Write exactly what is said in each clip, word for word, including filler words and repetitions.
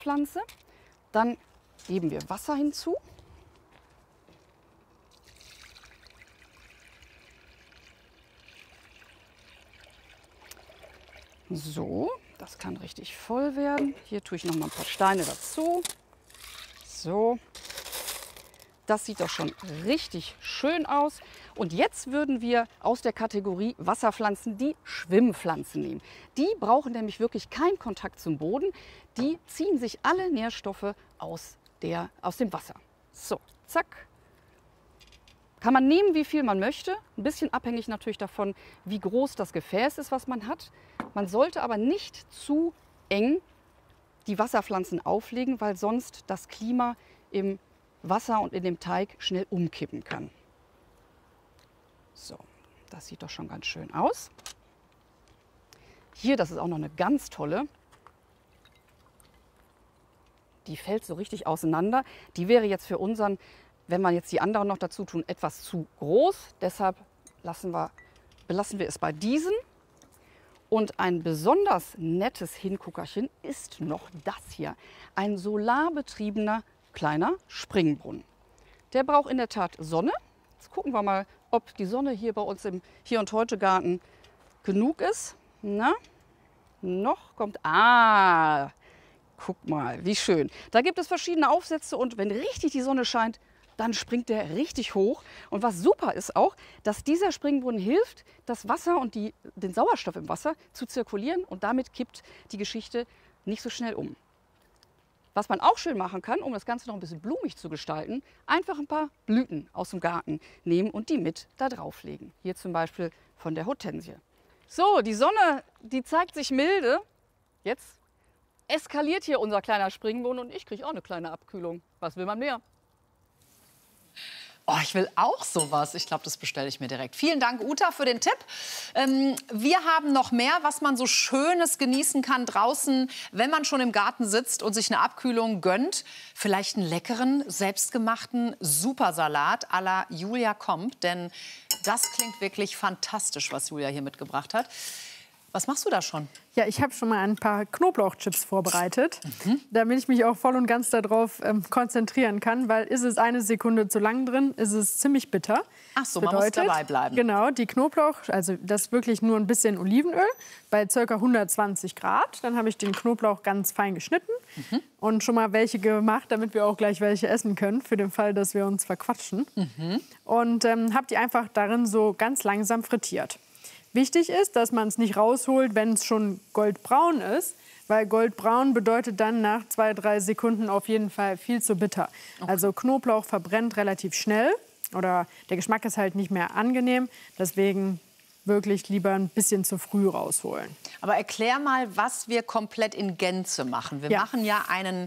Pflanze. Dann geben wir Wasser hinzu. So, das kann richtig voll werden. Hier tue ich noch mal ein paar Steine dazu. So, das sieht doch schon richtig schön aus. Und jetzt würden wir aus der Kategorie Wasserpflanzen die Schwimmpflanzen nehmen. Die brauchen nämlich wirklich keinen Kontakt zum Boden. Die ziehen sich alle Nährstoffe aus, der, aus dem Wasser. So, zack. Kann man nehmen, wie viel man möchte. Ein bisschen abhängig natürlich davon, wie groß das Gefäß ist, was man hat. Man sollte aber nicht zu eng die Wasserpflanzen auflegen, weil sonst das Klima im Wasser und in dem Teig schnell umkippen kann. So, das sieht doch schon ganz schön aus. Hier, das ist auch noch eine ganz tolle. Die fällt so richtig auseinander. Die wäre jetzt für unseren, wenn wir jetzt die anderen noch dazu tun, etwas zu groß. Deshalb lassen wir, belassen wir es bei diesen. Und ein besonders nettes Hinguckerchen ist noch das hier. Ein solarbetriebener kleiner Springbrunnen. Der braucht in der Tat Sonne. Jetzt gucken wir mal, ob die Sonne hier bei uns im Hier und Heute Garten genug ist. Na, noch kommt, ah, guck mal, wie schön. Da gibt es verschiedene Aufsätze und wenn richtig die Sonne scheint, dann springt der richtig hoch. Und was super ist auch, dass dieser Springbrunnen hilft, das Wasser und die, den Sauerstoff im Wasser zu zirkulieren und damit kippt die Geschichte nicht so schnell um. Was man auch schön machen kann, um das Ganze noch ein bisschen blumig zu gestalten, einfach ein paar Blüten aus dem Garten nehmen und die mit da drauflegen. Hier zum Beispiel von der Hortensie. So, die Sonne, die zeigt sich milde. Jetzt eskaliert hier unser kleiner Springbrunnen und ich kriege auch eine kleine Abkühlung. Was will man mehr? Oh, ich will auch sowas. Ich glaube, das bestelle ich mir direkt. Vielen Dank, Uta, für den Tipp. Ähm, wir haben noch mehr, was man so Schönes genießen kann draußen, wenn man schon im Garten sitzt und sich eine Abkühlung gönnt. Vielleicht einen leckeren, selbstgemachten Supersalat à la Julia Komp. Denn das klingt wirklich fantastisch, was Julia hier mitgebracht hat. Was machst du da schon? Ja, ich habe schon mal ein paar Knoblauchchips vorbereitet, mhm. damit ich mich auch voll und ganz darauf ähm, konzentrieren kann, weil ist es eine Sekunde zu lang drin, ist es ziemlich bitter. Ach so, man muss dabei bleiben. Genau, die Knoblauch, also das ist wirklich nur ein bisschen Olivenöl bei ca. hundertzwanzig Grad. Dann habe ich den Knoblauch ganz fein geschnitten mhm. und schon mal welche gemacht, damit wir auch gleich welche essen können, für den Fall, dass wir uns verquatschen. Mhm. Und ähm, habe die einfach darin so ganz langsam frittiert. Wichtig ist, dass man es nicht rausholt, wenn es schon goldbraun ist, weil goldbraun bedeutet dann nach zwei, drei Sekunden auf jeden Fall viel zu bitter. Okay. Also Knoblauch verbrennt relativ schnell oder der Geschmack ist halt nicht mehr angenehm, deswegen wirklich lieber ein bisschen zu früh rausholen. Aber erklär mal, was wir komplett in Gänze machen. Wir ja. machen ja einen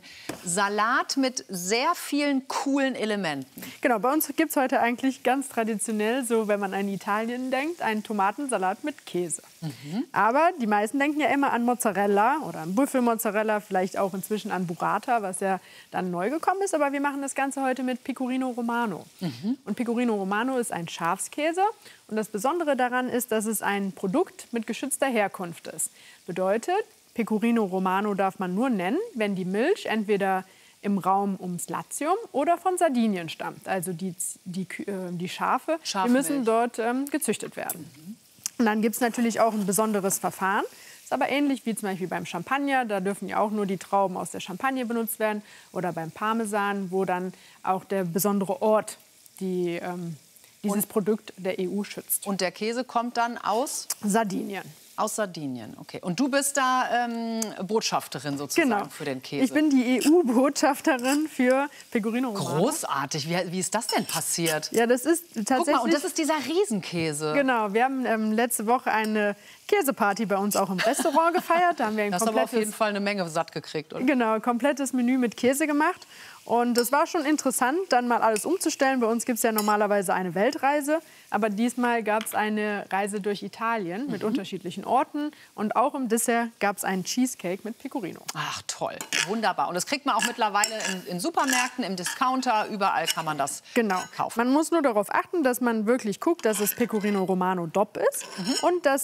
Salat mit sehr vielen coolen Elementen. Genau, bei uns gibt es heute eigentlich ganz traditionell, so wenn man an Italien denkt, einen Tomatensalat mit Käse. Mhm. Aber die meisten denken ja immer an Mozzarella oder an Büffelmozzarella, vielleicht auch inzwischen an Burrata, was ja dann neu gekommen ist. Aber wir machen das Ganze heute mit Pecorino Romano. Mhm. Und Pecorino Romano ist ein Schafskäse. Und das Besondere daran ist, dass es ein Produkt mit geschützter Herkunft ist. Bedeutet, Pecorino Romano darf man nur nennen, wenn die Milch entweder im Raum ums Latium oder von Sardinien stammt. Also die, die, die Schafe, die müssen dort ähm, gezüchtet werden. Mhm. Und dann gibt es natürlich auch ein besonderes Verfahren. Ist aber ähnlich wie zum Beispiel beim Champagner. Da dürfen ja auch nur die Trauben aus der Champagne benutzt werden. Oder beim Parmesan, wo dann auch der besondere Ort die ähm, dieses und, Produkt der E U schützt. Und der Käse kommt dann aus? Sardinien. Aus Sardinien, okay. Und du bist da ähm, Botschafterin sozusagen genau. für den Käse? Ich bin die E U-Botschafterin für Pecorino Romano. Großartig. Wie, wie ist das denn passiert? Ja, das ist tatsächlich... Guck mal, und das ist dieser Riesenkäse. Genau, wir haben ähm, letzte Woche eine Käseparty bei uns auch im Restaurant gefeiert. Da haben wir ein das komplettes, aber auf jeden Fall eine Menge satt gekriegt. Oder? Genau, komplettes Menü mit Käse gemacht. Und es war schon interessant, dann mal alles umzustellen. Bei uns gibt es ja normalerweise eine Weltreise. Aber diesmal gab es eine Reise durch Italien mit mhm. unterschiedlichen Orten. Und auch im Dessert gab es einen Cheesecake mit Pecorino. Ach toll, wunderbar. Und das kriegt man auch mittlerweile in, in Supermärkten, im Discounter. Überall kann man das genau. kaufen. Man muss nur darauf achten, dass man wirklich guckt, dass es Pecorino Romano D O P ist. Mhm. Und dass ähm, das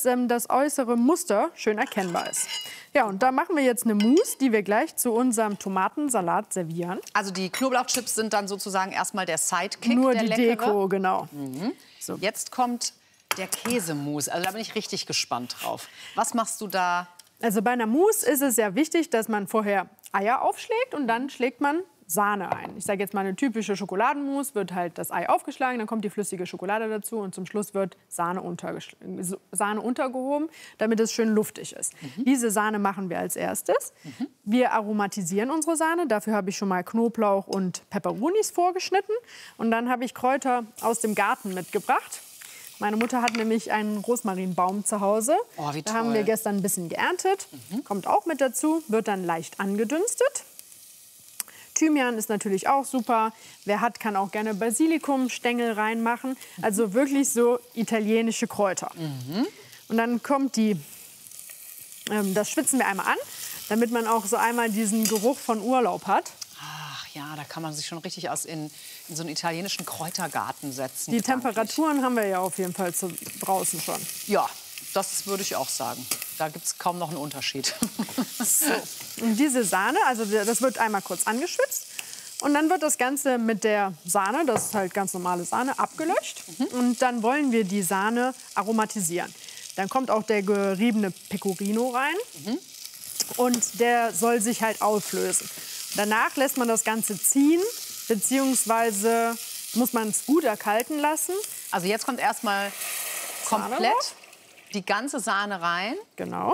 äußere Muster schön erkennbar ist. Ja, und da machen wir jetzt eine Mousse, die wir gleich zu unserem Tomatensalat servieren. Also die Knoblauchchips sind dann sozusagen erstmal der Sidekick, Nur der die leckere. Deko, genau. Mhm. So. Jetzt kommt der Käsemousse. Also da bin ich richtig gespannt drauf. Was machst du da? Also bei einer Mousse ist es sehr wichtig, dass man vorher Eier aufschlägt und dann schlägt man Sahne ein. Ich sage jetzt mal, eine typische Schokoladenmousse wird halt das Ei aufgeschlagen, dann kommt die flüssige Schokolade dazu und zum Schluss wird Sahne, Sahne untergehoben, damit es schön luftig ist. Mhm. Diese Sahne machen wir als erstes. Mhm. Wir aromatisieren unsere Sahne. Dafür habe ich schon mal Knoblauch und Peperonis vorgeschnitten. Und dann habe ich Kräuter aus dem Garten mitgebracht. Meine Mutter hat nämlich einen Rosmarinbaum zu Hause. Oh, wie da toll. haben wir gestern ein bisschen geerntet. Mhm. Kommt auch mit dazu, wird dann leicht angedünstet. Thymian ist natürlich auch super. Wer hat, kann auch gerne Basilikumstängel reinmachen. Also wirklich so italienische Kräuter. Mhm. Und dann kommt die, ähm, das schwitzen wir einmal an, damit man auch so einmal diesen Geruch von Urlaub hat. Ach ja, da kann man sich schon richtig aus in, in so einen italienischen Kräutergarten setzen. Die gedanklich. Temperaturen haben wir ja auf jeden Fall zu, draußen schon. Ja, das würde ich auch sagen. Da gibt es kaum noch einen Unterschied. So. Und diese Sahne, also das wird einmal kurz angeschwitzt. Und dann wird das Ganze mit der Sahne, das ist halt ganz normale Sahne, abgelöscht. Mhm. Und dann wollen wir die Sahne aromatisieren. Dann kommt auch der geriebene Pecorino rein. Mhm. Und der soll sich halt auflösen. Danach lässt man das Ganze ziehen, beziehungsweise muss man es gut erkalten lassen. Also jetzt kommt erstmal komplett die ganze Sahne rein. Genau.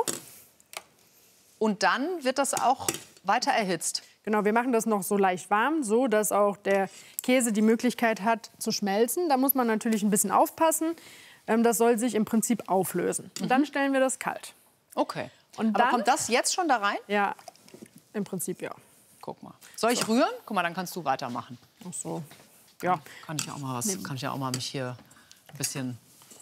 Und dann wird das auch weiter erhitzt. Genau, wir machen das noch so leicht warm, so dass auch der Käse die Möglichkeit hat zu schmelzen. Da muss man natürlich ein bisschen aufpassen. Das soll sich im Prinzip auflösen. Und dann stellen wir das kalt. Okay. Und Aber dann, kommt das jetzt schon da rein? Ja, im Prinzip ja. Guck mal. Soll ich so rühren? Guck mal, dann kannst du weitermachen. Ach so. Ja. Kann ich auch mal was? Kann ich ja auch mal mich hier ein bisschen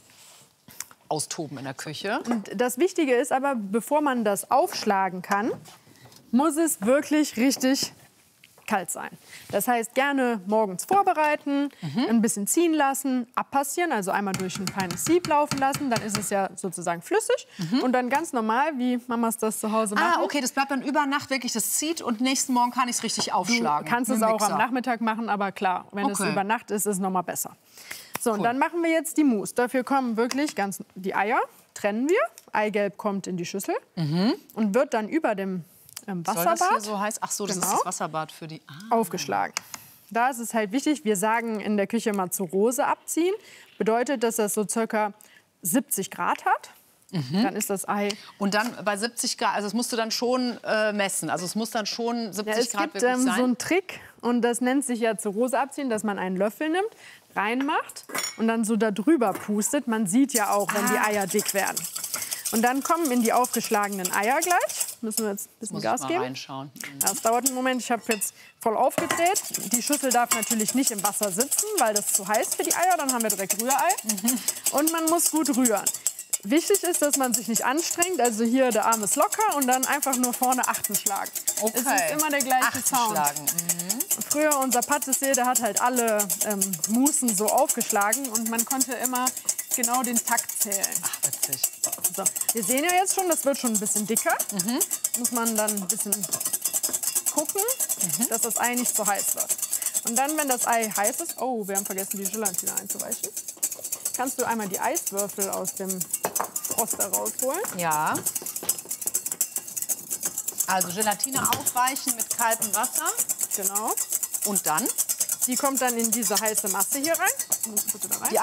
austoben in der Küche. Und das Wichtige ist aber, bevor man das aufschlagen kann, muss es wirklich richtig kalt sein. Das heißt, gerne morgens vorbereiten, mhm. ein bisschen ziehen lassen, abpassieren, also einmal durch ein feines Sieb laufen lassen, dann ist es ja sozusagen flüssig. Mhm. Und dann ganz normal, wie Mamas das zu Hause machen. Ah, okay, das bleibt dann über Nacht wirklich, das zieht und nächsten Morgen kann ich es richtig aufschlagen. Du kannst es auch am Nachmittag machen, aber klar, wenn okay. es über Nacht ist, ist es noch mal besser. So, cool. Und dann machen wir jetzt die Mousse. Dafür kommen wirklich ganz die Eier, trennen wir. Eigelb kommt in die Schüssel mhm. und wird dann über dem ähm, Wasserbad. Soll das hier so heiß? Ach so, das genau, ist das Wasserbad für die... Ah. Aufgeschlagen. Da ist es halt wichtig, wir sagen in der Küche mal zur Rose abziehen. Bedeutet, dass das so circa siebzig Grad hat. Mhm. Dann ist das Ei... Und dann bei siebzig Grad, also das musst du dann schon äh, messen. Also es muss dann schon siebzig ja, es Grad gibt, wirklich ähm, sein? so einen Trick und das nennt sich ja zur Rose abziehen, dass man einen Löffel nimmt, reinmacht und dann so da drüber pustet. Man sieht ja auch, wenn ah. die Eier dick werden. Und dann kommen in die aufgeschlagenen Eier gleich. Müssen wir jetzt ein bisschen Gas geben. Reinschauen. Mhm. Das dauert einen Moment. Ich habe jetzt voll aufgedreht. Die Schüssel darf natürlich nicht im Wasser sitzen, weil das zu heiß für die Eier. Dann haben wir direkt Rührei. Mhm. Und man muss gut rühren. Wichtig ist, dass man sich nicht anstrengt. Also hier der Arm ist locker und dann einfach nur vorne achten schlagen. Okay. Es ist immer der gleiche achten Sound. Schlagen. Mhm. Früher unser Patissier, der hat halt alle ähm, Moussen so aufgeschlagen und man konnte immer genau den Takt zählen. Ach, witzig. So, wir sehen ja jetzt schon, das wird schon ein bisschen dicker. Mhm. Muss man dann ein bisschen gucken, mhm. dass das Ei nicht zu heiß wird. Und dann, wenn das Ei heiß ist, oh, wir haben vergessen, die Gelatine einzuweichen, kannst du einmal die Eiswürfel aus dem Froster rausholen. Ja. Also Gelatine aufweichen mit kaltem Wasser. Genau. Und dann? Die kommt dann in diese heiße Masse hier rein. Die